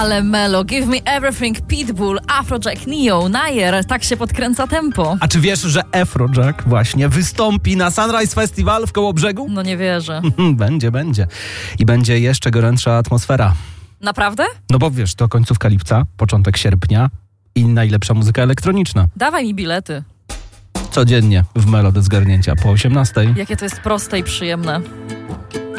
Ale melo, Give Me Everything, Pitbull, Afrojack, Neo, Nayer, tak się podkręca tempo. A czy wiesz, że Afrojack właśnie wystąpi na Sunrise Festival w Kołobrzegu? No nie wierzę. Będzie. I będzie jeszcze gorętsza atmosfera. Naprawdę? No bo wiesz, to końcówka lipca, początek sierpnia i najlepsza muzyka elektroniczna. Dawaj mi bilety. Codziennie w Melo do zgarnięcia po 18:00. Jakie to jest proste i przyjemne.